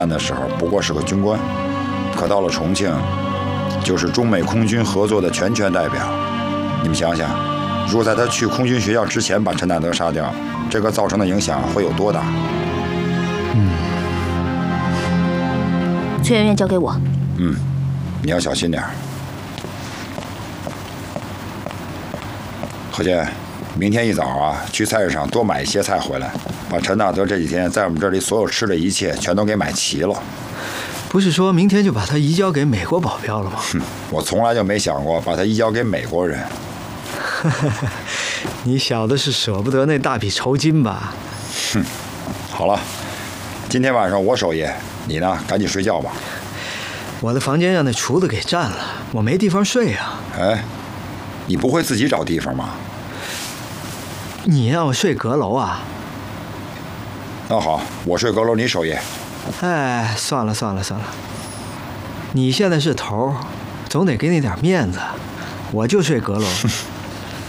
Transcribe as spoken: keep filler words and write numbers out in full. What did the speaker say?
的时候不过是个军官，可到了重庆，就是中美空军合作的全权代表。你们想想，如果在他去空军学校之前把陈大德杀掉，这个造成的影响会有多大？ 嗯。 崔媛媛交给我。 嗯，你要小心点。何健，明天一早啊，去菜市场多买一些菜回来，把陈大德这几天在我们这里所有吃的一切全都给买齐了。 不是说明天就把他移交给美国保镖了吗？ 哼，我从来就没想过把他移交给美国人。 你小的是舍不得那大笔酬金吧？ 哼，好了，今天晚上我守夜，你呢，赶紧睡觉吧。 我的房间让那厨子给占了，我没地方睡啊。 哎，你不会自己找地方吗？ 你让我睡阁楼啊？ 那好，我睡阁楼，你守夜。 哎，算了算了算了，你现在是头，总得给你点面子，我就睡阁楼。